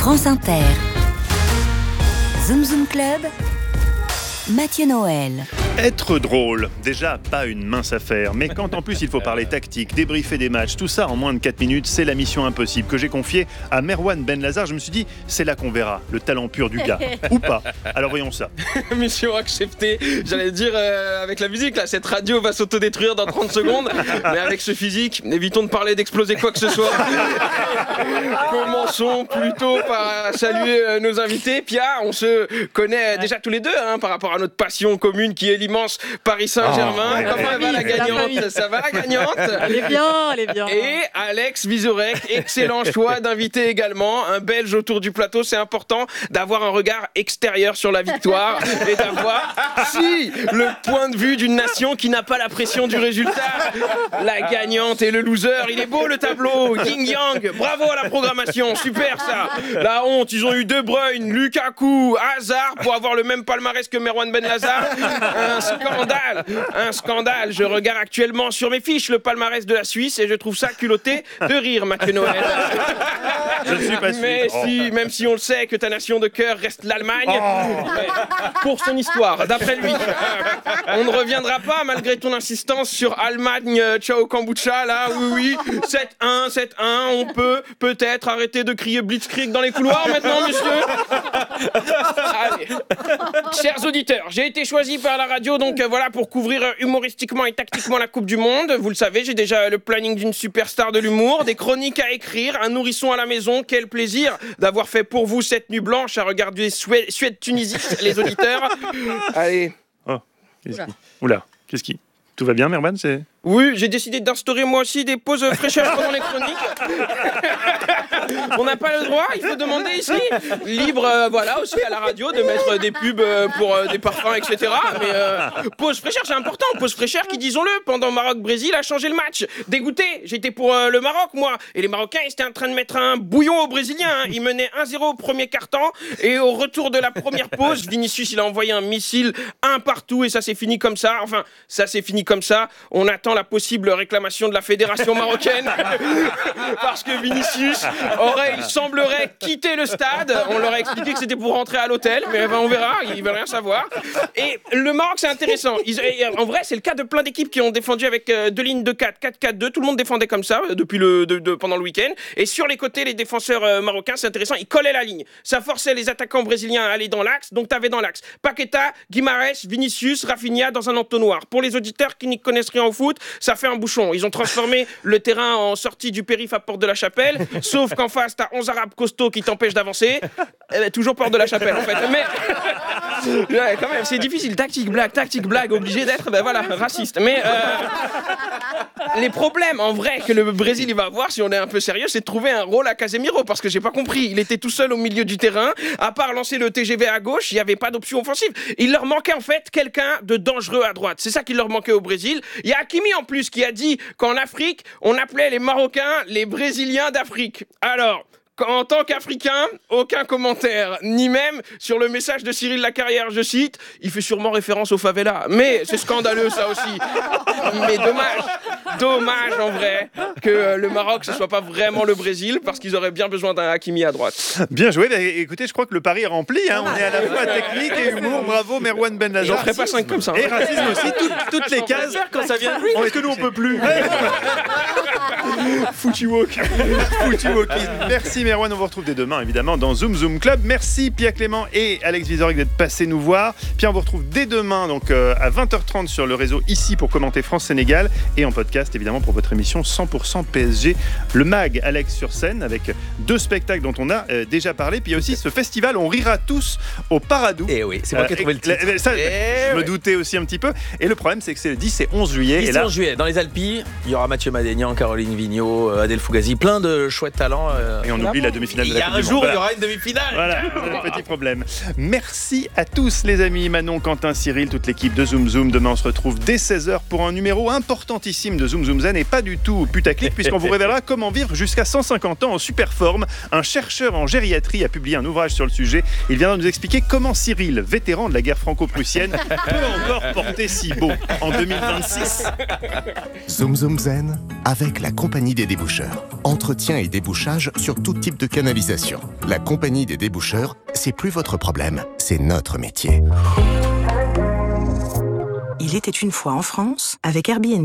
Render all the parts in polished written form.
France Inter. Zoom Zoom Club, Mathieu Noël. Être drôle, déjà pas une mince affaire, mais quand en plus il faut parler tactique, débriefer des matchs, tout ça en moins de 4 minutes, c'est la mission impossible que j'ai confiée à Merwan Benlazar. Je me suis dit, c'est là qu'on verra le talent pur du gars, ou pas. Alors voyons ça. Mission acceptée, j'allais dire avec la musique, là, cette radio va s'autodétruire dans 30 secondes, mais avec ce physique, évitons de parler d'exploser quoi que ce soit. Commençons plutôt par saluer nos invités. Pia, on se connaît déjà tous les deux par rapport à notre passion commune qui est l'immense Paris Saint-Germain. Comment va la gagnante? Ça va la gagnante? Elle est bien. Et Alex Vizorek, excellent choix d'invité également, un Belge autour du plateau. C'est important d'avoir un regard extérieur sur la victoire et d'avoir le point de vue d'une nation qui n'a pas la pression du résultat. La gagnante et le loser, il est beau le tableau, yin yang, bravo à la programmation, super ça. La honte, ils ont eu De Bruyne, Lukaku, Hazard pour avoir le même palmarès que Merwan Benlazar. Un scandale. Je regarde actuellement sur mes fiches le palmarès de la Suisse et je trouve ça culotté de rire, Mathieu Noël. Je ne suis pas sûr. Mais même si on le sait que ta nation de cœur reste l'Allemagne, pour son histoire, d'après lui. On ne reviendra pas, malgré ton insistance, sur Allemagne, ciao kombucha, là, oui, 7-1, on peut peut-être arrêter de crier Blitzkrieg dans les couloirs maintenant, monsieur. Allez. Chers auditeurs, j'ai été choisi par la radio, donc voilà, pour couvrir humoristiquement et tactiquement la Coupe du Monde. Vous le savez, j'ai déjà le planning d'une superstar de l'humour, des chroniques à écrire, un nourrisson à la maison. Quel plaisir d'avoir fait pour vous cette nuit blanche à regarder Suède-Tunisie, les auditeurs. Allez. Oh, Oula, qu'est-ce qui... Tout va bien, Merwan? Oui, j'ai décidé d'instaurer moi aussi des pauses fraîcheurs pendant les chroniques. On n'a pas le droit, il faut demander ici. Libre, voilà, aussi à la radio de mettre des pubs pour des parfums, etc. Mais pause fraîcheur, c'est important. Pause fraîcheur qui, disons-le, pendant Maroc-Brésil a changé le match. Dégoûté, j'étais pour le Maroc, moi. Et les Marocains, ils étaient en train de mettre un bouillon aux Brésiliens. Ils menaient 1-0 au premier quart-temps. Et au retour de la première pause, Vinicius, il a envoyé un missile un partout et ça s'est fini comme ça. Enfin, ça s'est fini comme ça. On attend la possible réclamation de la fédération marocaine parce que Vinicius il semblerait quitter le stade. On leur a expliqué que c'était pour rentrer à l'hôtel, mais on verra, ils veulent rien savoir. Et le Maroc, c'est intéressant. En vrai, c'est le cas de plein d'équipes qui ont défendu avec deux lignes de 4-4-4-2. Tout le monde défendait comme ça depuis pendant le week-end. Et sur les côtés, les défenseurs marocains, c'est intéressant, ils collaient la ligne. Ça forçait les attaquants brésiliens à aller dans l'axe, donc t'avais dans l'axe Paqueta, Guimarães, Vinicius, Rafinha dans un entonnoir. Pour les auditeurs qui n'y connaissent rien au foot, ça fait un bouchon. Ils ont transformé le terrain en sortie du périph' à Porte de la Chapelle, sauf qu'en face, t'as 11 arabes costauds qui t'empêchent d'avancer. Toujours Porte de la Chapelle, en fait. Mais ouais, quand même, c'est difficile. Tactique, blague, obligé d'être, raciste. Mais les problèmes, en vrai, que le Brésil il va avoir, si on est un peu sérieux, c'est de trouver un rôle à Casemiro, parce que j'ai pas compris. Il était tout seul au milieu du terrain. À part lancer le TGV à gauche, il y avait pas d'option offensive. Il leur manquait, en fait, quelqu'un de dangereux à droite. C'est ça qui leur manquait au Brésil. Il y a Hakimi, en plus, qui a dit qu'en Afrique, on appelait les Marocains les Brésiliens d'Afrique. Alors, en tant qu'Africain, aucun commentaire, ni même sur le message de Cyril Lacarrière, je cite, il fait sûrement référence aux favelas. Mais c'est scandaleux, ça aussi. Mais dommage en vrai que le Maroc, ce soit pas vraiment le Brésil, parce qu'ils auraient bien besoin d'un Hakimi à droite. Bien joué, écoutez, je crois que le pari est rempli. On est à la fois technique et humour. Bravo, Merwan Benlazar. J'en ferai pas 5 comme ça. Et racisme aussi, toutes les cases. Quand ça vient de lui. Est-ce que nous, on peut plus? Foutu walk. Merci Merwan, on vous retrouve dès demain évidemment dans Zoom Zoom Club. Merci Pia Clément et Alex Vizorek d'être passés nous voir. Puis on vous retrouve dès demain donc à 20h30 sur le réseau ici pour commenter France-Sénégal et en podcast évidemment pour votre émission 100% PSG, le MAG Alex sur scène avec 2 spectacles dont on a déjà parlé. Puis il y a aussi ce festival On rira tous au Paradou. Et oui, c'est moi qui ai trouvé le titre. Je me doutais aussi un petit peu. Et le problème c'est que c'est le 10 et 11 juillet. 10 et 11 juillet, dans les Alpilles, il y aura Mathieu Madénian, Caroline Vigneault, Adèle Fugazi, plein de chouettes talents. Et on oublie la demi-finale de la Coupe du Monde. Il y a un jour, il y aura une demi-finale. Voilà, c'est un petit problème. Merci à tous les amis, Manon, Quentin, Cyril, toute l'équipe de Zoom Zoom. Demain, on se retrouve dès 16h pour un numéro importantissime de Zoom Zoom Zen et pas du tout putaclic puisqu'on vous révélera comment vivre jusqu'à 150 ans en super forme. Un chercheur en gériatrie a publié un ouvrage sur le sujet. Il viendra nous expliquer comment Cyril, vétéran de la guerre franco-prussienne, peut encore porter si beau en 2026. Zoom Zoom Zen avec la Compagnie des déboucheurs. Entretien et débouchage sur toute types de canalisation. La compagnie des déboucheurs, c'est plus votre problème, c'est notre métier. Il était une fois en France avec Airbnb.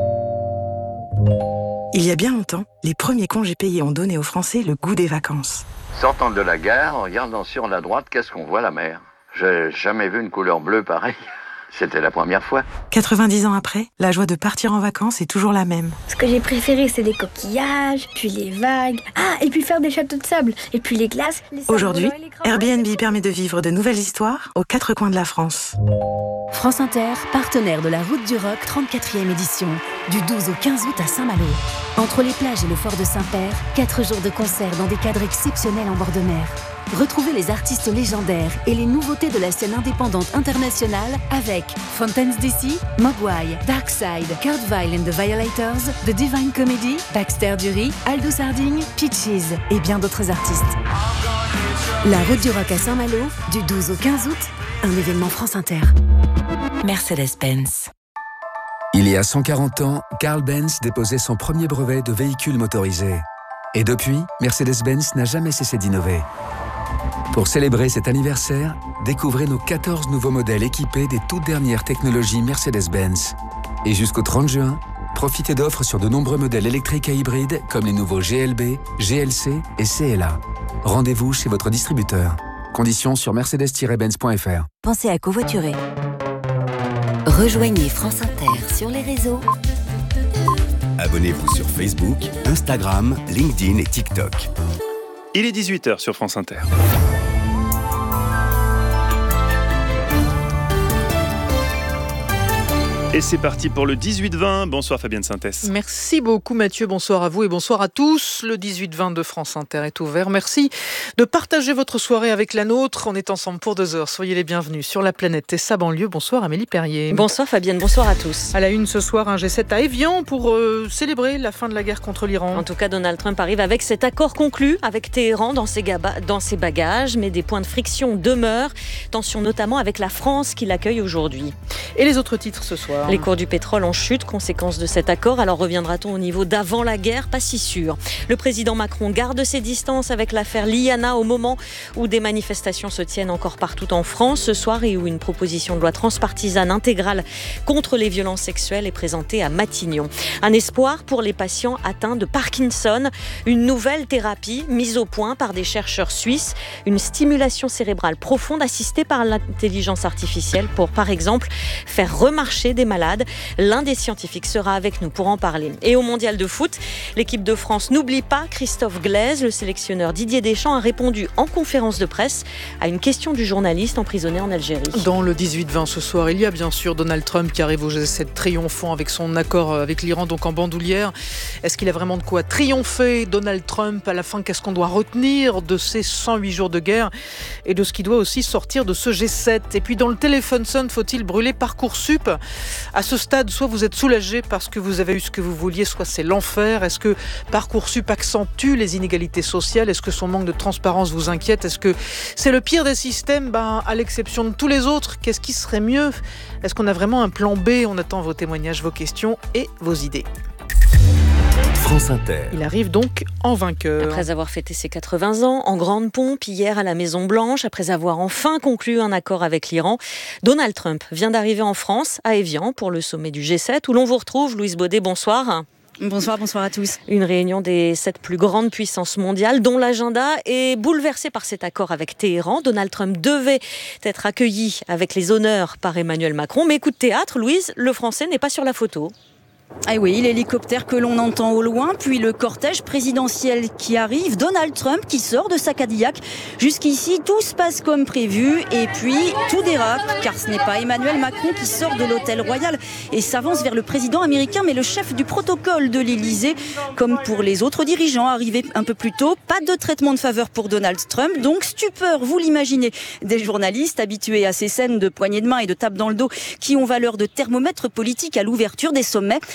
Il y a bien longtemps, les premiers congés payés ont donné aux Français le goût des vacances. Sortant de la gare, en regardant sur la droite, qu'est-ce qu'on voit? La mer. J'ai jamais vu une couleur bleue pareille. C'était la première fois. 90 ans après, la joie de partir en vacances est toujours la même. Ce que j'ai préféré, c'est les coquillages, puis les vagues. Ah, et puis faire des châteaux de sable, et puis les glaces. Aujourd'hui, Airbnb permet de vivre de nouvelles histoires aux 4 coins de la France. France Inter, partenaire de la Route du Rock 34e édition, du 12 au 15 août à Saint-Malo. Entre les plages et le fort de Saint-Père, 4 jours de concerts dans des cadres exceptionnels en bord de mer. Retrouvez les artistes légendaires et les nouveautés de la scène indépendante internationale avec Fontaines DC, Mogwai, Darkside, Kurt Weill and the Violators, The Divine Comedy, Baxter Dury, Aldo Sarding, Peaches et bien d'autres artistes. La Route du Rock à Saint-Malo, du 12 au 15 août, un événement France Inter. Mercedes-Benz. Il y a 140 ans, Carl Benz déposait son premier brevet de véhicule motorisé. Et depuis, Mercedes-Benz n'a jamais cessé d'innover. Pour célébrer cet anniversaire, découvrez nos 14 nouveaux modèles équipés des toutes dernières technologies Mercedes-Benz. Et jusqu'au 30 juin, profitez d'offres sur de nombreux modèles électriques et hybrides comme les nouveaux GLB, GLC et CLA. Rendez-vous chez votre distributeur. Conditions sur mercedes-benz.fr. Pensez à covoiturer. Rejoignez France Inter sur les réseaux. Abonnez-vous sur Facebook, Instagram, LinkedIn et TikTok. Il est 18h sur France Inter. Et c'est parti pour le 18-20. Bonsoir Fabienne Synthès. Merci beaucoup Mathieu, bonsoir à vous et bonsoir à tous. Le 18-20 de France Inter est ouvert. Merci de partager votre soirée avec la nôtre. On est ensemble pour 2 heures. Soyez les bienvenus sur la planète et sa banlieue. Bonsoir Amélie Perrier. Bonsoir Fabienne, bonsoir à tous. À la une ce soir, un G7 à Évian pour célébrer la fin de la guerre contre l'Iran. En tout cas, Donald Trump arrive avec cet accord conclu avec Téhéran dans ses bagages, mais des points de friction demeurent. Tension notamment avec la France qui l'accueille aujourd'hui. Et les autres titres ce soir? Les cours du pétrole en chute, conséquence de cet accord. Alors reviendra-t-on au niveau d'avant la guerre? Pas si sûr. Le président Macron garde ses distances avec l'affaire Liana au moment où des manifestations se tiennent encore partout en France ce soir et où une proposition de loi transpartisane intégrale contre les violences sexuelles est présentée à Matignon. Un espoir pour les patients atteints de Parkinson. Une nouvelle thérapie mise au point par des chercheurs suisses. Une stimulation cérébrale profonde assistée par l'intelligence artificielle pour, par exemple, faire remarcher des malades. L'un des scientifiques sera avec nous pour en parler. Et au mondial de foot, l'équipe de France n'oublie pas Christophe Glaise. Le sélectionneur Didier Deschamps a répondu en conférence de presse à une question du journaliste emprisonné en Algérie. Dans le 18-20 ce soir, il y a bien sûr Donald Trump qui arrive au G7 triomphant avec son accord avec l'Iran, donc en bandoulière. Est-ce qu'il a vraiment de quoi triompher, Donald Trump? À la fin, qu'est-ce qu'on doit retenir de ces 108 jours de guerre et de ce qui doit aussi sortir de ce G7? Et puis dans le téléphone sonne, faut-il brûler Parcoursup? À ce stade, soit vous êtes soulagé parce que vous avez eu ce que vous vouliez, soit c'est l'enfer. Est-ce que Parcoursup accentue les inégalités sociales? Est-ce que son manque de transparence vous inquiète? Est-ce que c'est le pire des systèmes, à l'exception de tous les autres? Qu'est-ce qui serait mieux? Est-ce qu'on a vraiment un plan B? On attend vos témoignages, vos questions et vos idées. France Inter. Il arrive donc en vainqueur. Après avoir fêté ses 80 ans, en grande pompe hier à la Maison-Blanche, après avoir enfin conclu un accord avec l'Iran, Donald Trump vient d'arriver en France, à Évian, pour le sommet du G7, où l'on vous retrouve. Louise Baudet, bonsoir. Bonsoir à tous. Une réunion des 7 plus grandes puissances mondiales, dont l'agenda est bouleversé par cet accord avec Téhéran. Donald Trump devait être accueilli avec les honneurs par Emmanuel Macron. Mais coup de théâtre, Louise, le Français n'est pas sur la photo. Ah oui, l'hélicoptère que l'on entend au loin, puis le cortège présidentiel qui arrive, Donald Trump qui sort de sa Cadillac. Jusqu'ici, tout se passe comme prévu et puis tout dérape, car ce n'est pas Emmanuel Macron qui sort de l'hôtel royal et s'avance vers le président américain, mais le chef du protocole de l'Élysée. Comme pour les autres dirigeants arrivés un peu plus tôt, pas de traitement de faveur pour Donald Trump, donc stupeur, vous l'imaginez, des journalistes habitués à ces scènes de poignées de main et de tape dans le dos qui ont valeur de thermomètre politique à l'ouverture des sommets.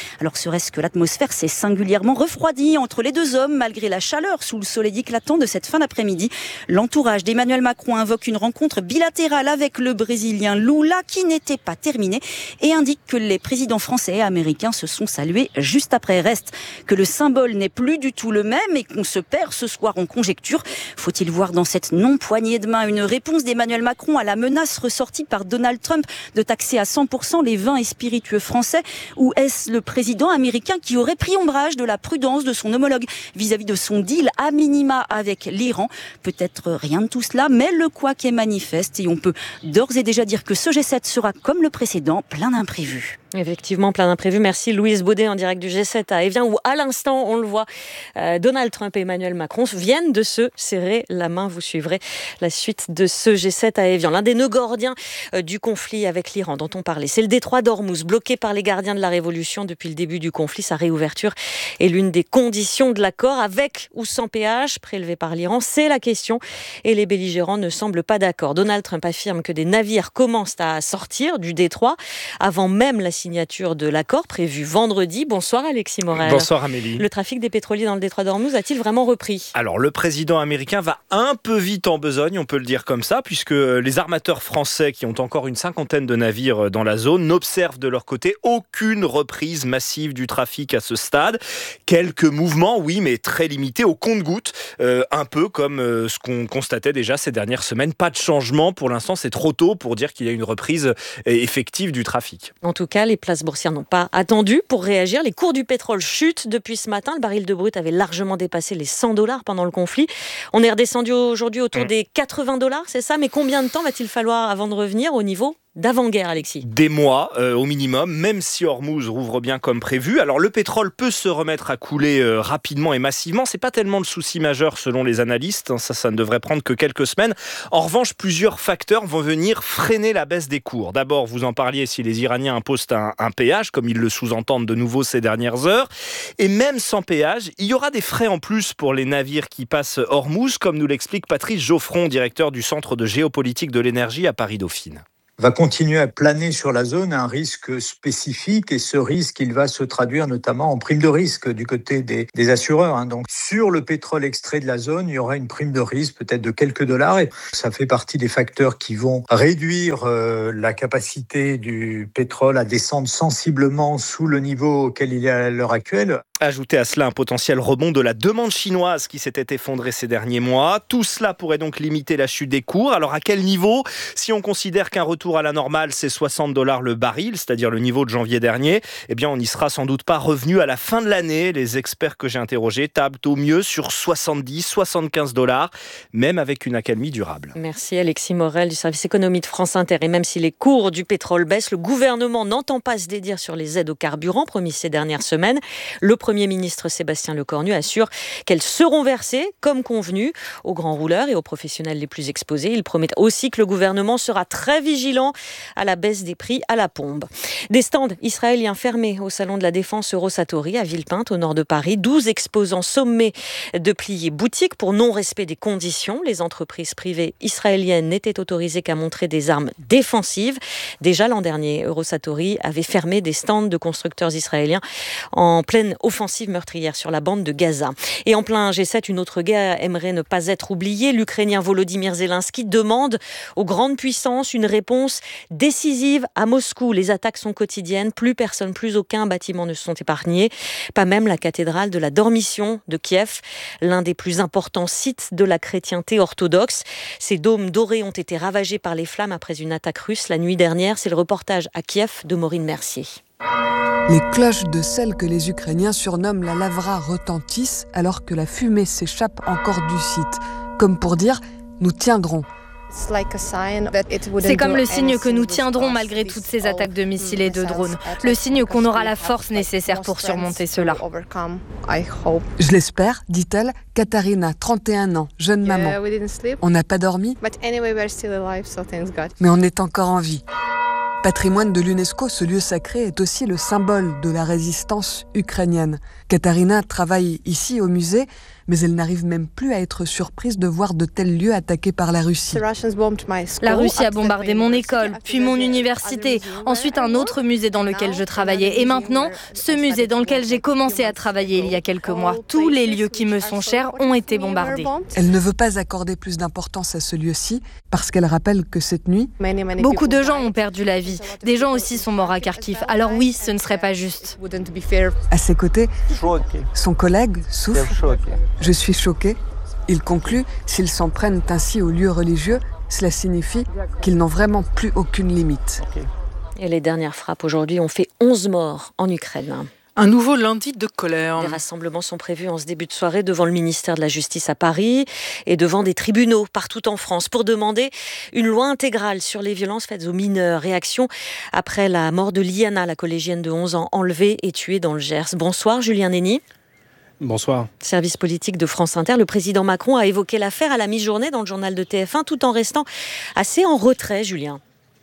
Alors serait-ce que l'atmosphère s'est singulièrement refroidie entre les deux hommes malgré la chaleur sous le soleil éclatant de cette fin d'après-midi. L'entourage d'Emmanuel Macron invoque une rencontre bilatérale avec le Brésilien Lula qui n'était pas terminée et indique que les présidents français et américains se sont salués juste après. Reste que le symbole n'est plus du tout le même et qu'on se perd ce soir en conjecture. Faut-il voir dans cette non-poignée de main une réponse d'Emmanuel Macron à la menace ressortie par Donald Trump de taxer à 100% les vins et spiritueux français, ou est-ce le président américain qui aurait pris ombrage de la prudence de son homologue vis-à-vis de son deal à minima avec l'Iran? Peut-être rien de tout cela, mais le couac est manifeste et on peut d'ores et déjà dire que ce G7 sera comme le précédent, plein d'imprévus. Effectivement, plein d'imprévus. Merci Louise Baudet en direct du G7 à Évian où à l'instant, on le voit, Donald Trump et Emmanuel Macron viennent de se serrer la main. Vous suivrez la suite de ce G7 à Évian. L'un des nœuds gordiens du conflit avec l'Iran dont on parlait, c'est le détroit d'Ormuz, bloqué par les gardiens de la Révolution depuis le début du conflit. Sa réouverture est l'une des conditions de l'accord, avec ou sans péage prélevé par l'Iran. C'est la question et les belligérants ne semblent pas d'accord. Donald Trump affirme que des navires commencent à sortir du détroit avant même la signature de l'accord prévu vendredi. Bonsoir Alexis Morel. Bonsoir Amélie. Le trafic des pétroliers dans le détroit d'Ormuz a-t-il vraiment repris ? Alors le président américain va un peu vite en besogne, on peut le dire comme ça, puisque les armateurs français qui ont encore une 50aine de navires dans la zone n'observent de leur côté aucune reprise massive du trafic à ce stade. Quelques mouvements, oui, mais très limités au compte-gouttes, un peu comme ce qu'on constatait déjà ces dernières semaines. Pas de changement pour l'instant, c'est trop tôt pour dire qu'il y a une reprise effective du trafic. En tout cas, les places boursières n'ont pas attendu pour réagir. Les cours du pétrole chutent depuis ce matin. Le baril de brut avait largement dépassé les $100 pendant le conflit. On est redescendu aujourd'hui autour des $80, c'est ça ? Mais combien de temps va-t-il falloir avant de revenir au niveau d'avant-guerre, Alexis ? Des mois au minimum, même si Ormuz rouvre bien comme prévu. Alors le pétrole peut se remettre à couler rapidement et massivement. C'est pas tellement le souci majeur selon les analystes. Ça ne devrait prendre que quelques semaines. En revanche, plusieurs facteurs vont venir freiner la baisse des cours. D'abord, vous en parliez, si les Iraniens imposent un péage, comme ils le sous-entendent de nouveau ces dernières heures. Et même sans péage, il y aura des frais en plus pour les navires qui passent Ormuz, comme nous l'explique Patrice Geoffron, directeur du Centre de géopolitique de l'énergie à Paris-Dauphine. Va continuer à planer sur la zone un risque spécifique et ce risque, il va se traduire notamment en prime de risque du côté des assureurs. Donc sur le pétrole extrait de la zone, il y aura une prime de risque peut-être de quelques dollars et ça fait partie des facteurs qui vont réduire la capacité du pétrole à descendre sensiblement sous le niveau auquel il est à l'heure actuelle. Ajouter à cela un potentiel rebond de la demande chinoise qui s'était effondrée ces derniers mois. Tout cela pourrait donc limiter la chute des cours. Alors à quel niveau ? Si on considère qu'un retour à la normale, c'est $60 le baril, c'est-à-dire le niveau de janvier dernier, eh bien on n'y sera sans doute pas revenu à la fin de l'année. Les experts que j'ai interrogés tablent au mieux sur $70-75, même avec une accalmie durable. Merci Alexis Morel du service économie de France Inter. Et même si les cours du pétrole baissent, le gouvernement n'entend pas se dédire sur les aides aux carburants promises ces dernières semaines. Le Premier ministre Sébastien Lecornu assure qu'elles seront versées, comme convenu, aux grands rouleurs et aux professionnels les plus exposés. Il promet aussi que le gouvernement sera très vigilant à la baisse des prix à la pompe. Des stands israéliens fermés au salon de la Défense Eurosatory à Villepinte, au nord de Paris. 12 exposants sommés de plier boutique pour non-respect des conditions. Les entreprises privées israéliennes n'étaient autorisées qu'à montrer des armes défensives. Déjà l'an dernier, Eurosatory avait fermé des stands de constructeurs israéliens en pleine offensive meurtrière sur la bande de Gaza. Et en plein G7, une autre guerre aimerait ne pas être oubliée. L'Ukrainien Volodymyr Zelensky demande aux grandes puissances une réponse décisive à Moscou. Les attaques sont quotidiennes. Plus personne, plus aucun bâtiment ne sont épargnés. Pas même la cathédrale de la Dormition de Kiev, l'un des plus importants sites de la chrétienté orthodoxe. Ces dômes dorés ont été ravagés par les flammes après une attaque russe la nuit dernière. C'est le reportage à Kiev de Maureen Mercier. Les cloches de celle que les Ukrainiens surnomment la Lavra retentissent alors que la fumée s'échappe encore du site. Comme pour dire « nous tiendrons ». C'est comme le signe que nous tiendrons malgré toutes ces attaques de missiles et de drones. Le signe qu'on aura la force nécessaire pour surmonter cela. Je l'espère, dit-elle, Katharina, 31 ans, jeune maman. On n'a pas dormi, mais on est encore en vie. Patrimoine de l'UNESCO, ce lieu sacré est aussi le symbole de la résistance ukrainienne. Katharina travaille ici au musée, mais elle n'arrive même plus à être surprise de voir de tels lieux attaqués par la Russie. La Russie a bombardé mon école, puis mon université, ensuite un autre musée dans lequel je travaillais, et maintenant ce musée dans lequel j'ai commencé à travailler il y a quelques mois. Tous les lieux qui me sont chers ont été bombardés. Elle ne veut pas accorder plus d'importance à ce lieu-ci parce qu'elle rappelle que cette nuit, beaucoup de gens ont perdu la vie. Des gens aussi sont morts à Kharkiv. Alors oui, ce ne serait pas juste. à ses côtés, son collègue souffle. Je suis choqué. Il conclut, s'ils s'en prennent ainsi aux lieux religieux, cela signifie qu'ils n'ont vraiment plus aucune limite. Et les dernières frappes aujourd'hui ont fait 11 morts en Ukraine. Un nouveau lundi de colère. Des rassemblements sont prévus en ce début de soirée devant le ministère de la Justice à Paris et devant des tribunaux partout en France pour demander une loi intégrale sur les violences faites aux mineurs. Réaction après la mort de Liana, la collégienne de 11 ans enlevée et tuée dans le Gers. Bonsoir Julien Nény. Bonsoir. Service politique de France Inter, le président Macron a évoqué l'affaire à la mi-journée dans le journal de TF1 tout en restant assez en retrait, Julien.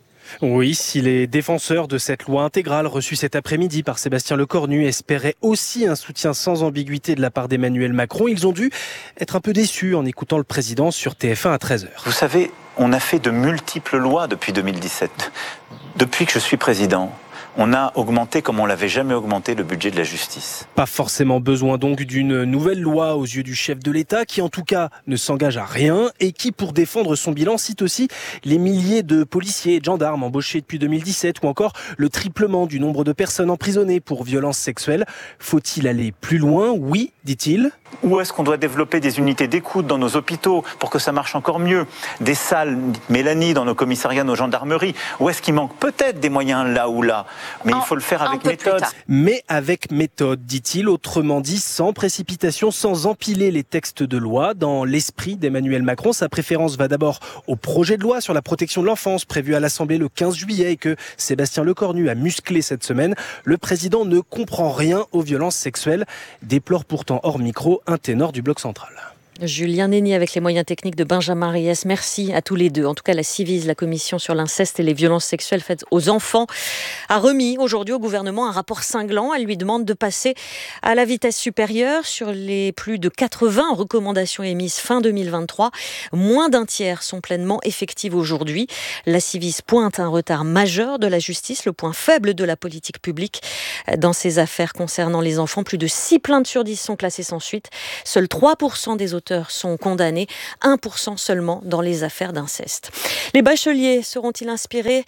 Oui, si les défenseurs de cette loi intégrale reçue cet après-midi par Sébastien Lecornu espéraient aussi un soutien sans ambiguïté de la part d'Emmanuel Macron, ils ont dû être un peu déçus en écoutant le président sur TF1 à 13h. Vous savez, on a fait de multiples lois depuis 2017. Depuis que je suis président, on a augmenté comme on l'avait jamais augmenté le budget de la justice. Pas forcément besoin donc d'une nouvelle loi aux yeux du chef de l'État qui en tout cas ne s'engage à rien et qui pour défendre son bilan cite aussi les milliers de policiers et de gendarmes embauchés depuis 2017 ou encore le triplement du nombre de personnes emprisonnées pour violences sexuelles. Faut-il aller plus loin ? Oui, dit-il. Où est-ce qu'on doit développer des unités d'écoute dans nos hôpitaux pour que ça marche encore mieux ? Des salles Mélanie dans nos commissariats, nos gendarmeries ? Où est-ce qu'il manque peut-être des moyens là ou là ? Mais il faut le faire avec méthode. Mais avec méthode, dit-il, autrement dit, sans précipitation, sans empiler les textes de loi. Dans l'esprit d'Emmanuel Macron, sa préférence va d'abord au projet de loi sur la protection de l'enfance prévu à l'Assemblée le 15 juillet et que Sébastien Lecornu a musclé cette semaine. Le président ne comprend rien aux violences sexuelles, déplore pourtant hors micro un ténor du Bloc central. Julien Nény avec les moyens techniques de Benjamin Riès. Merci à tous les deux. En tout cas, la Ciivise, la commission sur l'inceste et les violences sexuelles faites aux enfants, a remis aujourd'hui au gouvernement un rapport cinglant. Elle lui demande de passer à la vitesse supérieure sur les plus de 80 recommandations émises fin 2023. Moins d'un tiers sont pleinement effectives aujourd'hui. La Ciivise pointe un retard majeur de la justice, le point faible de la politique publique dans ces affaires concernant les enfants. Plus de 6 plaintes sur 10 sont classées sans suite. Seuls 3% des auteurs sont condamnés, 1% seulement dans les affaires d'inceste. Les bacheliers seront-ils inspirés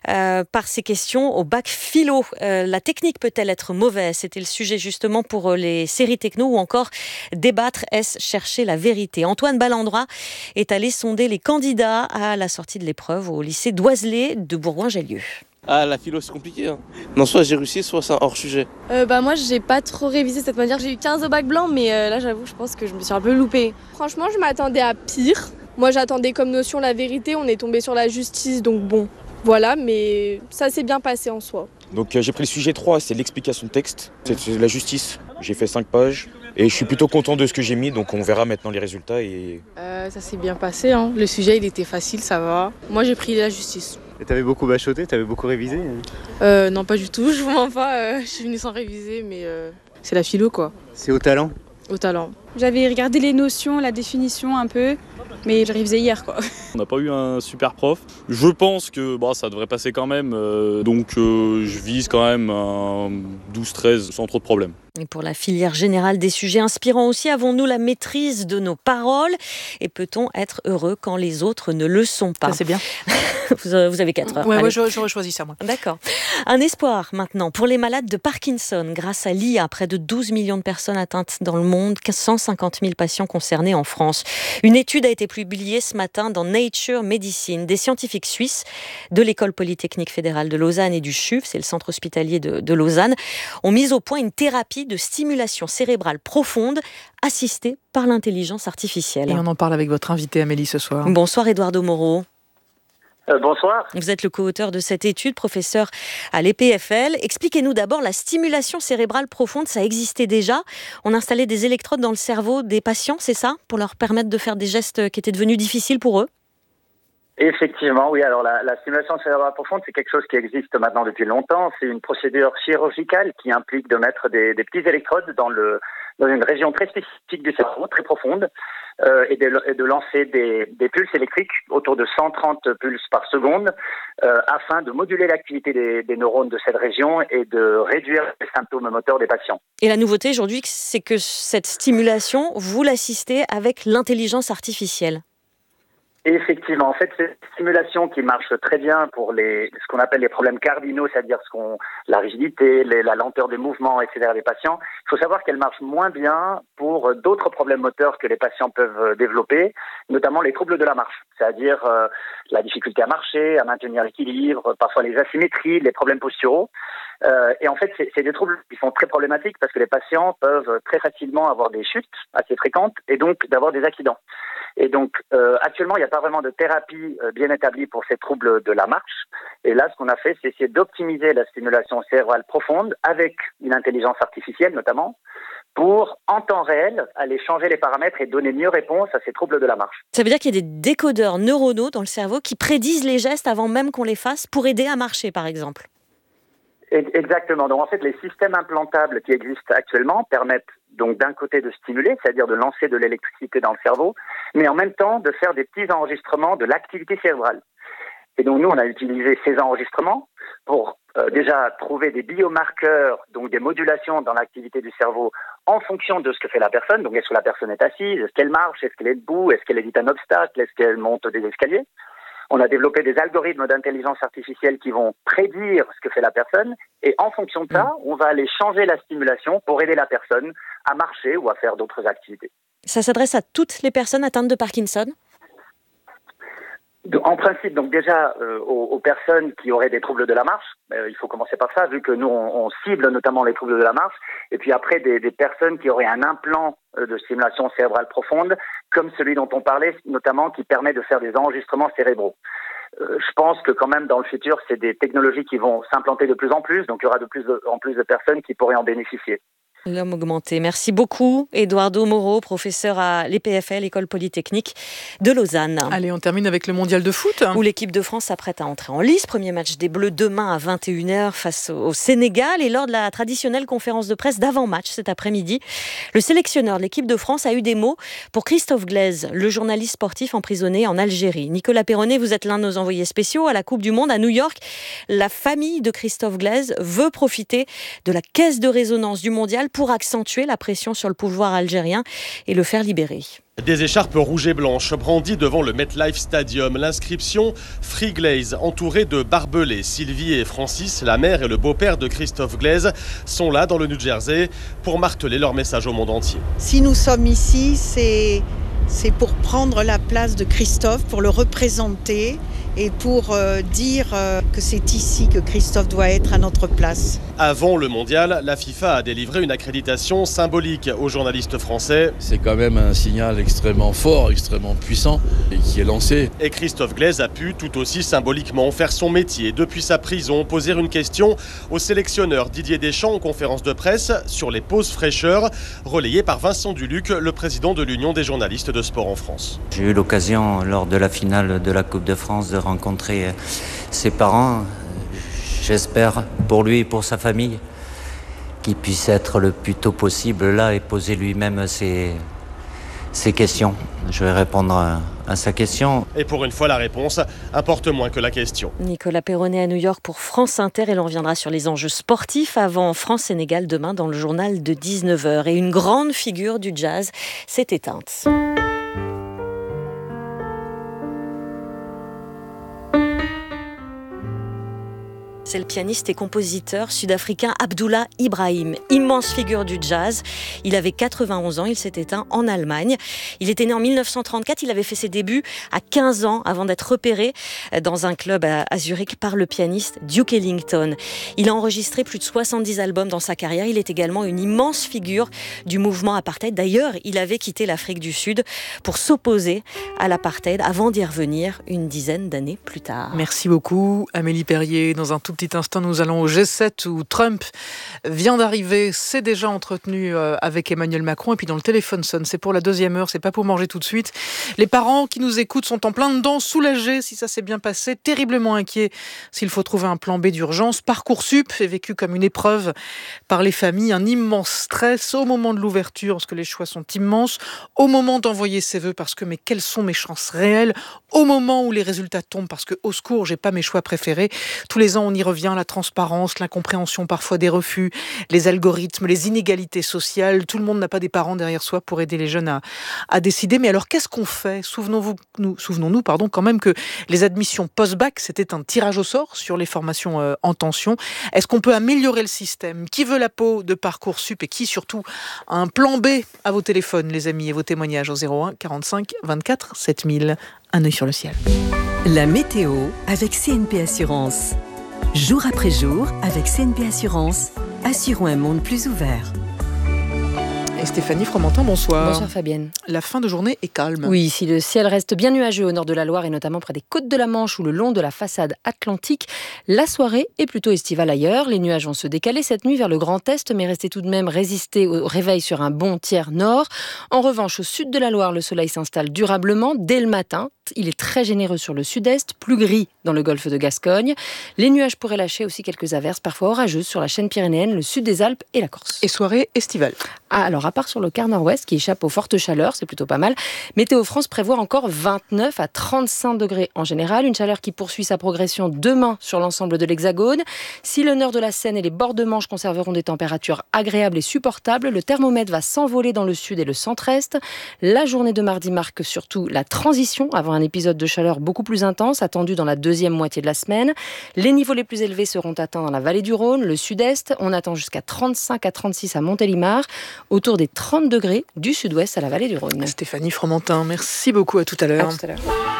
par ces questions au bac philo ? La technique peut-elle être mauvaise ? C'était le sujet justement pour les séries techno ou encore débattre, est-ce chercher la vérité ? Antoine Ballandra est allé sonder les candidats à la sortie de l'épreuve au lycée d'Oiselay de Bourgoin-Jallieu. Ah, la philo, c'est compliqué. Hein. Non, soit j'ai réussi, soit c'est un hors-sujet. Moi, j'ai pas trop révisé cette manière. J'ai eu 15 au bac blanc, mais là, j'avoue, je pense que je me suis un peu loupée. Franchement, je m'attendais à pire. Moi, j'attendais comme notion la vérité. On est tombé sur la justice, donc bon, voilà. Mais ça s'est bien passé en soi. Donc, j'ai pris le sujet 3, c'est l'explication de texte. C'est la justice. J'ai fait 5 pages. Et je suis plutôt content de ce que j'ai mis, donc on verra maintenant les résultats. Ça s'est bien passé, hein. Le sujet, il était facile, ça va. Moi, j'ai pris la justice. Et t'avais beaucoup bachoté, t'avais beaucoup révisé ? Non, pas du tout, je vous mens pas. Je suis venue sans réviser, mais c'est la philo, quoi. C'est au talent ? Au talent. J'avais regardé les notions, la définition un peu, mais j'ai révisé hier, quoi. On n'a pas eu un super prof. Je pense que ça devrait passer quand même, donc je vise quand même un 12-13 sans trop de problèmes. Et pour la filière générale des sujets inspirants aussi, avons-nous la maîtrise de nos paroles ? Et peut-on être heureux quand les autres ne le sont pas ? Ça, c'est bien. Vous avez 4 heures. Ouais, j'aurais choisi ça, moi. D'accord. Un espoir maintenant pour les malades de Parkinson. Grâce à l'IA, près de 12 millions de personnes atteintes dans le monde, 150 000 patients concernés en France. Une étude a été publiée ce matin dans Nature Medicine. Des scientifiques suisses de l'École Polytechnique Fédérale de Lausanne et du CHUV, c'est le centre hospitalier de Lausanne, ont mis au point une thérapie de stimulation cérébrale profonde assistée par l'intelligence artificielle. Et on en parle avec votre invité Amélie ce soir. Bonsoir Eduardo Moreau. Bonsoir. Vous êtes le co-auteur de cette étude, professeur à l'EPFL. Expliquez-nous d'abord, la stimulation cérébrale profonde, ça existait déjà. On installait des électrodes dans le cerveau des patients, c'est ça ? Pour leur permettre de faire des gestes qui étaient devenus difficiles pour eux ? Effectivement, oui. Alors la stimulation cérébrale profonde, c'est quelque chose qui existe maintenant depuis longtemps. C'est une procédure chirurgicale qui implique de mettre des petits électrodes dans le dans une région très spécifique du cerveau, très profonde, et de lancer des pulses électriques autour de 130 pulses par seconde afin de moduler l'activité des neurones de cette région et de réduire les symptômes moteurs des patients. Et la nouveauté aujourd'hui, c'est que cette stimulation, vous l'assistez avec l'intelligence artificielle. Et effectivement, en fait, c'est une stimulation qui marche très bien pour ce qu'on appelle les problèmes cardinaux, c'est-à-dire la rigidité, la lenteur des mouvements, etc. des patients. Il faut savoir qu'elle marche moins bien pour d'autres problèmes moteurs que les patients peuvent développer, notamment les troubles de la marche, c'est-à-dire la difficulté à marcher, à maintenir l'équilibre, parfois les asymétries, les problèmes posturaux. Et en fait, c'est des troubles qui sont très problématiques parce que les patients peuvent très facilement avoir des chutes assez fréquentes et donc d'avoir des accidents. Et donc, actuellement, il n'y a pas vraiment de thérapie bien établie pour ces troubles de la marche. Et là, ce qu'on a fait, c'est essayer d'optimiser la stimulation cérébrale profonde avec une intelligence artificielle notamment, pour, en temps réel, aller changer les paramètres et donner mieux réponse à ces troubles de la marche. Ça veut dire qu'il y a des décodeurs neuronaux dans le cerveau qui prédisent les gestes avant même qu'on les fasse pour aider à marcher, par exemple. Exactement. Donc en fait, les systèmes implantables qui existent actuellement permettent donc d'un côté de stimuler, c'est-à-dire de lancer de l'électricité dans le cerveau, mais en même temps de faire des petits enregistrements de l'activité cérébrale. Et donc nous, on a utilisé ces enregistrements pour déjà trouver des biomarqueurs, donc des modulations dans l'activité du cerveau en fonction de ce que fait la personne. Donc est-ce que la personne est assise, est-ce qu'elle marche, est-ce qu'elle est debout, est-ce qu'elle évite un obstacle, est-ce qu'elle monte des escaliers. On a développé des algorithmes d'intelligence artificielle qui vont prédire ce que fait la personne et en fonction de ça, on va aller changer la stimulation pour aider la personne à marcher ou à faire d'autres activités. Ça s'adresse à toutes les personnes atteintes de Parkinson ? En principe, donc déjà aux personnes qui auraient des troubles de la marche, il faut commencer par ça, vu que nous on cible notamment les troubles de la marche, et puis après des personnes qui auraient un implant de stimulation cérébrale profonde, comme celui dont on parlait, notamment qui permet de faire des enregistrements cérébraux. Je pense que quand même dans le futur, c'est des technologies qui vont s'implanter de plus en plus, donc il y aura de plus en plus de personnes qui pourraient en bénéficier. L'homme augmenté. Merci beaucoup, Eduardo Moro, professeur à l'EPFL, École Polytechnique de Lausanne. Allez, on termine avec le mondial de foot. Où l'équipe de France s'apprête à entrer en lice. Premier match des Bleus demain à 21h face au Sénégal. Et lors de la traditionnelle conférence de presse d'avant-match cet après-midi, le sélectionneur de l'équipe de France a eu des mots pour Christophe Glaise, le journaliste sportif emprisonné en Algérie. Nicolas Perronnet, vous êtes l'un de nos envoyés spéciaux à la Coupe du Monde à New York. La famille de Christophe Glaise veut profiter de la caisse de résonance du mondial pour accentuer la pression sur le pouvoir algérien et le faire libérer. Des écharpes rouges et blanches brandies devant le MetLife Stadium. L'inscription Free Glaise, entourée de barbelés. Sylvie et Francis, la mère et le beau-père de Christophe Glaise, sont là dans le New Jersey pour marteler leur message au monde entier. Si nous sommes ici, c'est pour prendre la place de Christophe, pour le représenter et pour dire que c'est ici que Christophe doit être à notre place. Avant le mondial, la FIFA a délivré une accréditation symbolique aux journalistes français. C'est quand même un signal extrêmement fort, extrêmement puissant et qui est lancé. Et Christophe Glaise a pu tout aussi symboliquement faire son métier depuis sa prison, poser une question au sélectionneur Didier Deschamps en conférence de presse sur les pauses fraîcheurs, relayée par Vincent Duluc, le président de l'Union des journalistes de sport en France. J'ai eu l'occasion lors de la finale de la Coupe de France de rencontrer ses parents. J'espère pour lui et pour sa famille qu'il puisse être le plus tôt possible là et poser lui-même ses questions. Je vais répondre à sa question. Et pour une fois, la réponse importe moins que la question. Nicolas Perronnet à New York pour France Inter et l'on reviendra sur les enjeux sportifs avant France-Sénégal demain dans le journal de 19h. Et une grande figure du jazz s'est éteinte. C'est le pianiste et compositeur sud-africain Abdullah Ibrahim, immense figure du jazz. Il avait 91 ans, il s'est éteint en Allemagne. Il était né en 1934, il avait fait ses débuts à 15 ans avant d'être repéré dans un club à Zurich par le pianiste Duke Ellington. Il a enregistré plus de 70 albums dans sa carrière. Il est également une immense figure du mouvement apartheid. D'ailleurs, il avait quitté l'Afrique du Sud pour s'opposer à l'apartheid avant d'y revenir une dizaine d'années plus tard. Merci beaucoup Amélie Perrier. Dans un tout petit petit instant, nous allons au G7 où Trump vient d'arriver, s'est déjà entretenu avec Emmanuel Macron et puis dans le téléphone sonne. C'est pour la 2e heure, c'est pas pour manger tout de suite. Les parents qui nous écoutent sont en plein dedans, soulagés si ça s'est bien passé, terriblement inquiets s'il faut trouver un plan B d'urgence. Parcoursup est vécu comme une épreuve par les familles, un immense stress au moment de l'ouverture parce que les choix sont immenses, au moment d'envoyer ses vœux parce que mais quelles sont mes chances réelles, au moment où les résultats tombent parce que au secours, j'ai pas mes choix préférés. Tous les ans, on y revient, la transparence, l'incompréhension parfois des refus, les algorithmes, les inégalités sociales. Tout le monde n'a pas des parents derrière soi pour aider les jeunes à décider. Mais alors, qu'est-ce qu'on fait ? Souvenons-nous, quand même que les admissions post-bac, c'était un tirage au sort sur les formations en tension. Est-ce qu'on peut améliorer le système ? Qui veut la peau de Parcoursup et qui surtout a un plan B à vos téléphones, les amis, et vos témoignages au 01 45 24 7000. Un œil sur le ciel. La météo avec CNP Assurance. Jour après jour, avec CNP Assurance, assurons un monde plus ouvert. Et Stéphanie Fromentin, bonsoir. Bonsoir Fabienne. La fin de journée est calme. Oui, si le ciel reste bien nuageux au nord de la Loire et notamment près des côtes de la Manche ou le long de la façade atlantique, la soirée est plutôt estivale ailleurs. Les nuages vont se décaler cette nuit vers le Grand Est, mais rester tout de même résister au réveil sur un bon tiers nord. En revanche, au sud de la Loire, le soleil s'installe durablement dès le matin. Il est très généreux sur le sud-est, plus gris dans le golfe de Gascogne. Les nuages pourraient lâcher aussi quelques averses, parfois orageuses, sur la chaîne pyrénéenne, le sud des Alpes et la Corse. Et soirée estivale. Alors, à part sur le quart nord-ouest, qui échappe aux fortes chaleurs, c'est plutôt pas mal, Météo France prévoit encore 29 à 35 degrés en général, une chaleur qui poursuit sa progression demain sur l'ensemble de l'Hexagone. Si le nord de la Seine et les bords de Manche conserveront des températures agréables et supportables, le thermomètre va s'envoler dans le sud et le centre-est. La journée de mardi marque surtout la transition avant un épisode de chaleur beaucoup plus intense, attendu dans la deuxième moitié de la semaine. Les niveaux les plus élevés seront atteints dans la vallée du Rhône, le sud-est. On attend jusqu'à 35 à 36 à Montélimar, autour des 30 degrés du sud-ouest à la vallée du Rhône. Stéphanie Fromentin, merci beaucoup, à tout à l'heure. À tout à l'heure.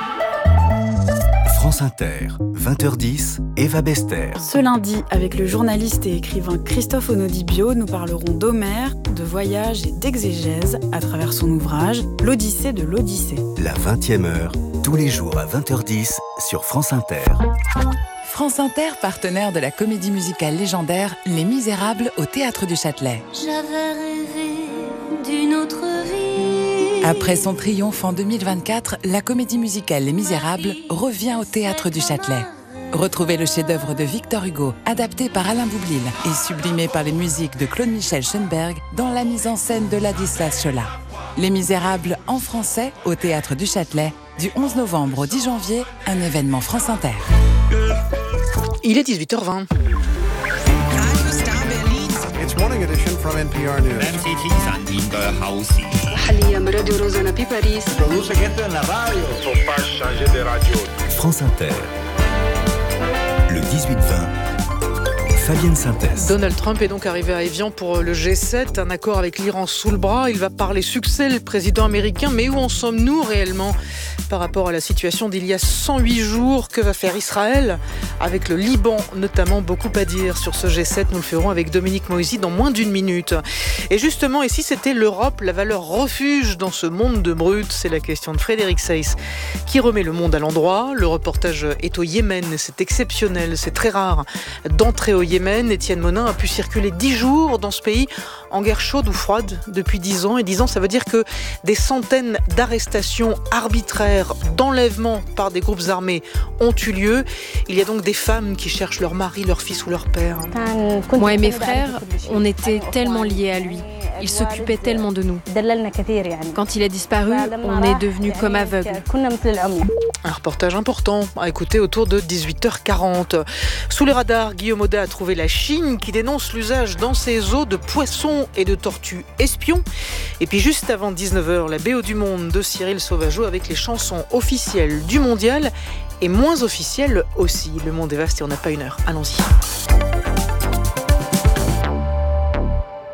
France Inter, 20h10, Eva Bester. Ce lundi, avec le journaliste et écrivain Christophe Onodibio, nous parlerons d'Homère, de voyage et d'exégèse à travers son ouvrage « L'Odyssée de l'Odyssée ». La 20e heure, tous les jours à 20h10 sur France Inter. France Inter, partenaire de la comédie musicale légendaire Les Misérables au Théâtre du Châtelet. J'avais rêvé d'une autre vie. Après son triomphe en 2024, la comédie musicale Les Misérables revient au Théâtre du Châtelet. Retrouvez le chef-d'œuvre de Victor Hugo, adapté par Alain Boublil et sublimé par les musiques de Claude-Michel Schoenberg dans la mise en scène de Ladislas Chola. Les Misérables en français au Théâtre du Châtelet, du 11 novembre au 10 janvier, un événement France Inter. Il est 18h20. It's morning edition from NPR News. France Inter. Le 18-20. Fabienne Synthèse. Donald Trump est donc arrivé à Évian pour le G7, un accord avec l'Iran sous le bras. Il va parler succès, le président américain. Mais où en sommes-nous réellement par rapport à la situation d'il y a 108 jours? Que va faire Israël avec le Liban, notamment? Beaucoup à dire sur ce G7. Nous le ferons avec Dominique Moïsi dans moins d'une minute. Et justement, et si c'était l'Europe, la valeur refuge dans ce monde de brutes? C'est la question de Frédéric Seyss qui remet le monde à l'endroit. Le reportage est au Yémen. C'est exceptionnel, c'est très rare d'entrer au Yémen. Étienne Monin a pu circuler 10 jours dans ce pays en guerre chaude ou froide depuis 10 ans. Et 10 ans, ça veut dire que des centaines d'arrestations arbitraires, d'enlèvements par des groupes armés ont eu lieu. Il y a donc des femmes qui cherchent leur mari, leur fils ou leur père. Moi et mes frères, on était tellement liés à lui. Il s'occupait tellement de nous. Quand il a disparu, on est devenus comme aveugles. Un reportage important à écouter autour de 18h40. Sous les radars, Guillaume Audet a trouvé la Chine qui dénonce l'usage dans ses eaux de poissons et de tortues espions. Et puis juste avant 19h, la BO du Monde de Cyril Sauvageau avec les chansons officielles du mondial et moins officielles aussi. Le monde est vaste et on n'a pas une heure. Allons-y.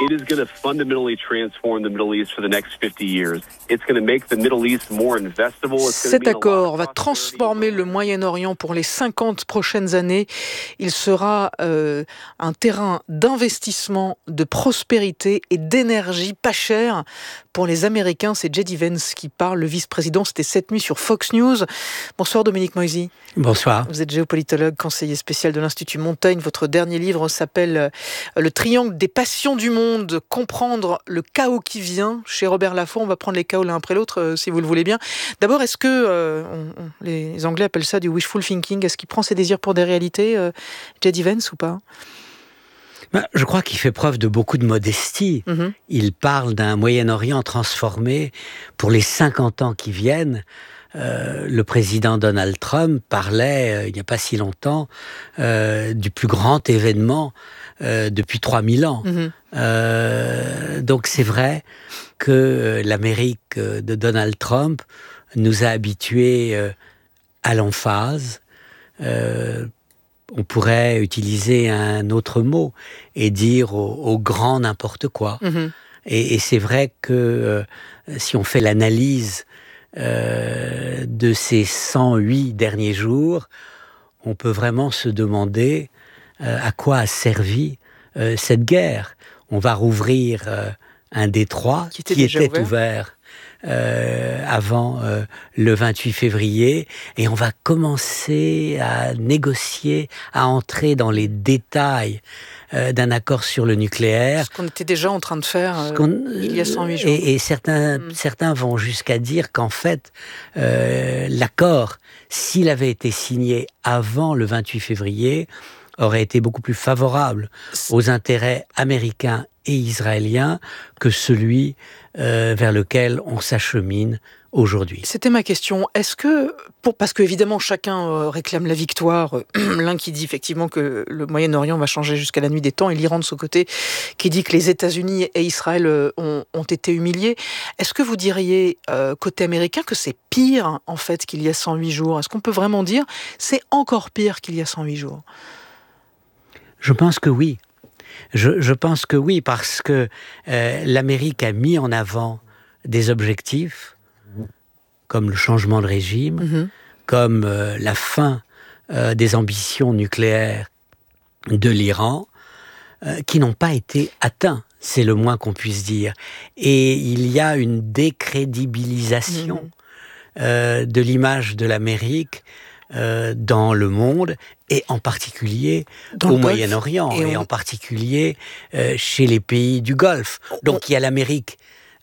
It is going to fundamentally transform the Middle East for the next 50 years. It's going to make the Middle East more investable. Cet accord va transformer le Moyen-Orient pour les 50 prochaines années. Il sera un terrain d'investissement, de prospérité et d'énergie pas cher pour les Américains. C'est J.D. Vance qui parle, le vice-président. C'était cette nuit sur Fox News. Bonsoir Dominique Moisy. Bonsoir. Vous êtes géopolitologue, conseiller spécial de l'Institut Montaigne. Votre dernier livre s'appelle Le triangle des passions du monde, comprendre le chaos qui vient, chez Robert Laffont. On va prendre les chaos l'un après l'autre, si vous le voulez bien. D'abord, est-ce que les Anglais appellent ça du wishful thinking? Est-ce qu'il prend ses désirs pour des réalités, J.D. Vance, ou pas? Je crois qu'il fait preuve de beaucoup de modestie. Il parle d'un Moyen-Orient transformé pour les 50 ans qui viennent. Le président Donald Trump parlait, il n'y a pas si longtemps, du plus grand événement depuis 3000 ans. Donc c'est vrai que l'Amérique de Donald Trump nous a habitués à l'emphase. On pourrait utiliser un autre mot et dire au grand n'importe quoi. Et c'est vrai que si on fait l'analyse de ces 108 derniers jours, on peut vraiment se demander à quoi a servi cette guerre. On va rouvrir un détroit qui était ouvert avant le 28 février, et on va commencer à négocier, à entrer dans les détails d'un accord sur le nucléaire. Ce qu'on était déjà en train de faire il y a 108 jours. Et certains vont jusqu'à dire qu'en fait, l'accord, s'il avait été signé avant le 28 février, aurait été beaucoup plus favorable aux intérêts américains et israéliens que celui vers lequel on s'achemine aujourd'hui. C'était ma question. Est-ce que, parce qu'évidemment chacun réclame la victoire, l'un qui dit effectivement que le Moyen-Orient va changer jusqu'à la nuit des temps, et l'Iran de son côté qui dit que les États-Unis et Israël ont été humiliés. Est-ce que vous diriez, côté américain, que c'est pire en fait qu'il y a 108 jours? Est-ce qu'on peut vraiment dire c'est encore pire qu'il y a 108 jours? Je pense que oui. Je pense que oui, parce que l'Amérique a mis en avant des objectifs comme le changement de régime, comme la fin des ambitions nucléaires de l'Iran, qui n'ont pas été atteints, c'est le moins qu'on puisse dire. Et il y a une décrédibilisation de l'image de l'Amérique dans le monde, et en particulier au Moyen-Orient, et en particulier chez les pays du Golfe. Donc il y a l'Amérique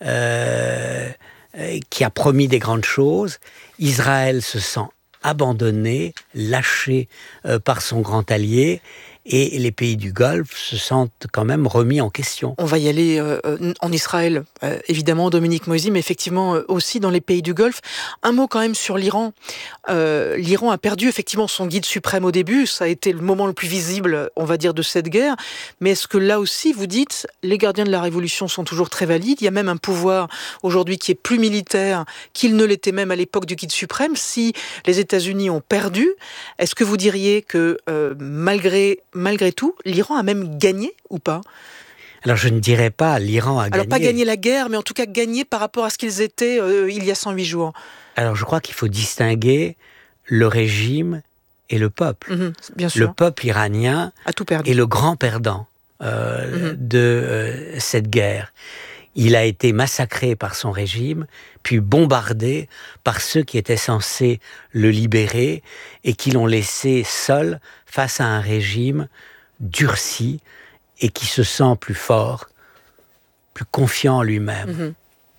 qui a promis des grandes choses. Israël se sent abandonné, lâché par son grand allié, et les pays du Golfe se sentent quand même remis en question. On va y aller en Israël, évidemment, Dominique Moisy, mais effectivement aussi dans les pays du Golfe. Un mot quand même sur l'Iran. L'Iran a perdu effectivement son guide suprême au début, ça a été le moment le plus visible, on va dire, de cette guerre. Mais est-ce que là aussi, vous dites, les gardiens de la révolution sont toujours très valides? Il y a même un pouvoir aujourd'hui qui est plus militaire qu'il ne l'était même à l'époque du guide suprême. Si les États-Unis ont perdu, est-ce que vous diriez que malgré tout, l'Iran a même gagné ou pas? Alors je ne dirais pas l'Iran a gagné. Alors pas gagné la guerre, mais en tout cas gagné par rapport à ce qu'ils étaient il y a 108 jours. Alors je crois qu'il faut distinguer le régime et le peuple. Bien sûr. Le peuple iranien a tout perdu. Est le grand perdant de cette guerre. Il a été massacré par son régime, puis bombardé par ceux qui étaient censés le libérer et qui l'ont laissé seul face à un régime durci et qui se sent plus fort, plus confiant en lui-même.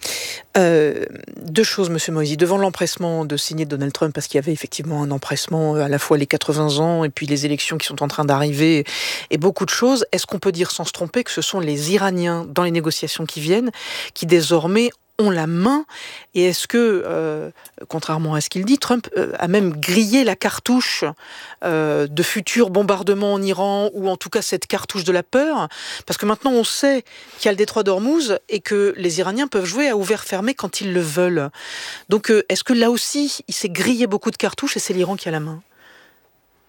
Deux choses, Monsieur Moisy. Devant l'empressement de signer Donald Trump, parce qu'il y avait effectivement un empressement, à la fois les 80 ans et puis les élections qui sont en train d'arriver, et beaucoup de choses, est-ce qu'on peut dire sans se tromper que ce sont les Iraniens, dans les négociations qui viennent, qui désormais ont la main? Et est-ce que, contrairement à ce qu'il dit, Trump a même grillé la cartouche de futurs bombardements en Iran, ou en tout cas cette cartouche de la peur? Parce que maintenant on sait qu'il y a le détroit d'Ormuz et que les Iraniens peuvent jouer à ouvert-fermé quand ils le veulent. Donc est-ce que là aussi il s'est grillé beaucoup de cartouches et c'est l'Iran qui a la main?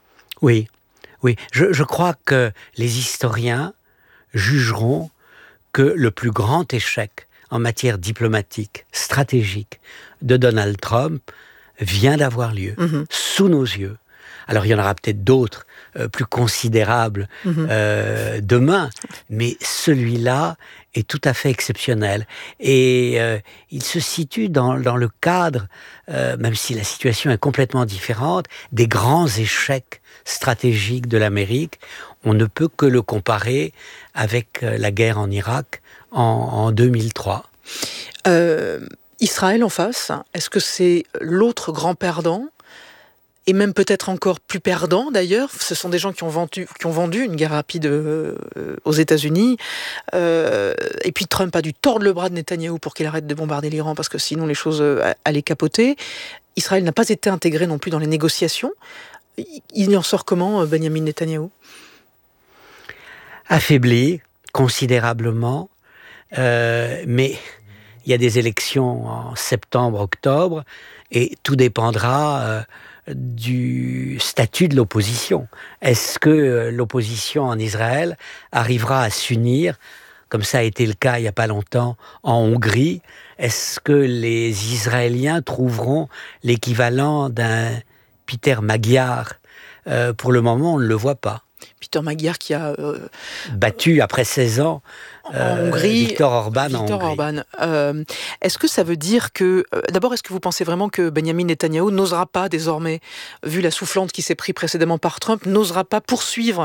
Oui. Je crois que les historiens jugeront que le plus grand échec en matière diplomatique, stratégique de Donald Trump vient d'avoir lieu, sous nos yeux. Alors il y en aura peut-être d'autres plus considérables demain, mais celui-là est tout à fait exceptionnel. Et il se situe dans le cadre, même si la situation est complètement différente, des grands échecs stratégiques de l'Amérique. On ne peut que le comparer avec la guerre en Irak en 2003. Israël en face, est-ce que c'est l'autre grand perdant ? Et même peut-être encore plus perdant d'ailleurs, ce sont des gens qui ont vendu une guerre rapide aux États-Unis. Et puis Trump a dû tordre le bras de Netanyahou pour qu'il arrête de bombarder l'Iran, parce que sinon les choses allaient capoter. Israël n'a pas été intégré non plus dans les négociations. Il en sort comment, Benjamin Netanyahou ? Affaibli considérablement, mais il y a des élections en septembre-octobre et tout dépendra du statut de l'opposition. Est-ce que l'opposition en Israël arrivera à s'unir, comme ça a été le cas il n'y a pas longtemps en Hongrie? Est-ce que les Israéliens trouveront l'équivalent d'un Peter Magyar? Pour le moment, on ne le voit pas. Peter Magyar qui a battu après 16 ans en Hongrie, Viktor Orban en Hongrie. Est-ce que ça veut dire que... D'abord, est-ce que vous pensez vraiment que Benjamin Netanyahou n'osera pas désormais, vu la soufflante qui s'est prise précédemment par Trump, n'osera pas poursuivre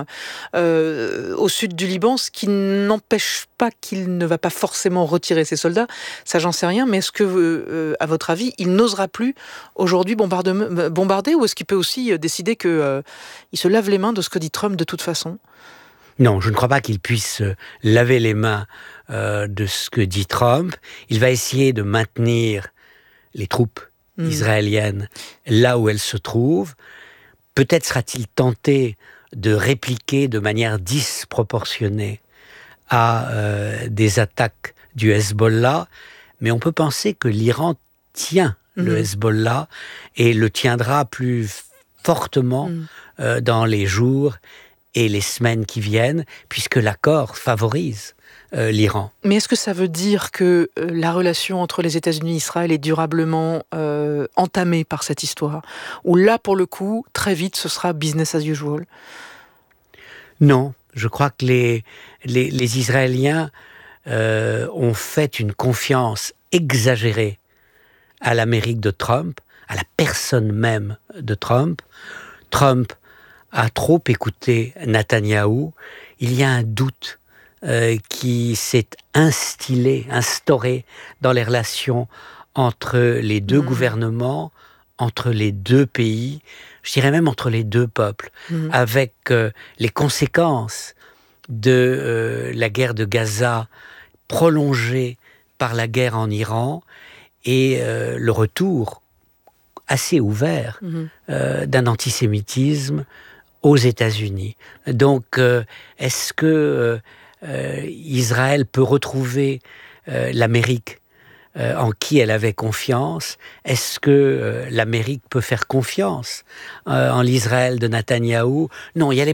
au sud du Liban, ce qui n'empêche pas qu'il ne va pas forcément retirer ses soldats? Ça, j'en sais rien, mais est-ce que, à votre avis, il n'osera plus aujourd'hui bombarder, ou est-ce qu'il peut aussi décider qu'il se lave les mains de ce que dit Trump de toute façon? Non, je ne crois pas qu'il puisse laver les mains de ce que dit Trump. Il va essayer de maintenir les troupes israéliennes là où elles se trouvent. Peut-être sera-t-il tenté de répliquer de manière disproportionnée à des attaques du Hezbollah, mais on peut penser que l'Iran tient le Hezbollah et le tiendra plus fortement dans les jours et les semaines qui viennent, puisque l'accord favorise l'Iran. Mais est-ce que ça veut dire que la relation entre les États-Unis et Israël est durablement entamée par cette histoire? Ou là, pour le coup, très vite, ce sera business as usual? Non, je crois que les Israéliens ont fait une confiance exagérée à l'Amérique de Trump, à la personne même de Trump. Trump a trop écouté Netanyahou. Il y a un doute qui s'est instauré dans les relations entre les deux gouvernements, entre les deux pays, je dirais même entre les deux peuples, avec les conséquences de la guerre de Gaza prolongée par la guerre en Iran et le retour assez ouvert d'un antisémitisme aux États-Unis. Donc, est-ce que Israël peut retrouver l'Amérique en qui elle avait confiance? Est-ce que l'Amérique peut faire confiance en l'Israël de Netanyahou? Non, il y a les